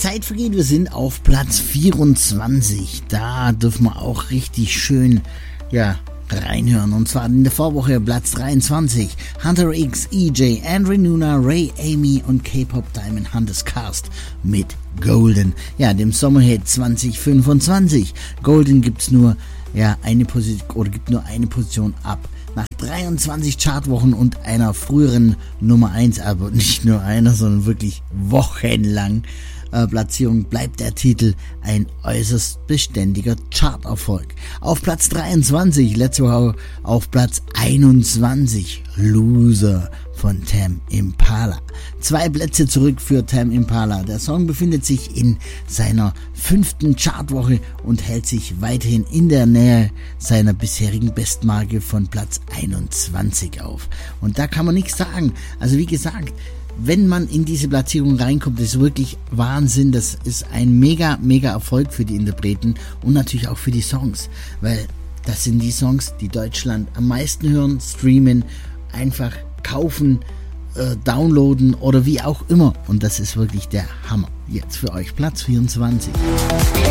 Zeit vergeht, wir sind auf Platz 24. Da dürfen wir auch richtig schön, reinhören. Und zwar in der Vorwoche Platz 23. Hunter X, EJ, Andre Nuna, Ray, Amy und K-Pop Diamond Hunters Cast mit Golden. Ja, dem Sommerhit 2025. Golden gibt's nur eine Position ab. Nach 23 Chartwochen und einer früheren Nummer 1, aber nicht nur einer, sondern wirklich wochenlang Platzierung, bleibt der Titel ein äußerst beständiger Charterfolg. Auf Platz 23, letzte Woche auf Platz 21, Loser von Tame Impala. 2 Plätze zurück für Tame Impala. Der Song befindet sich in seiner 5. Chartwoche und hält sich weiterhin in der Nähe seiner bisherigen Bestmarke von Platz 21 auf. Und da kann man nichts sagen. Also wie gesagt, wenn man in diese Platzierung reinkommt, ist wirklich Wahnsinn. Das ist ein mega Erfolg für die Interpreten und natürlich auch für die Songs, weil das sind die Songs, die Deutschland am meisten hören, streamen, einfach kaufen, downloaden oder wie auch immer. Und das ist wirklich der Hammer. Jetzt für euch Platz 24.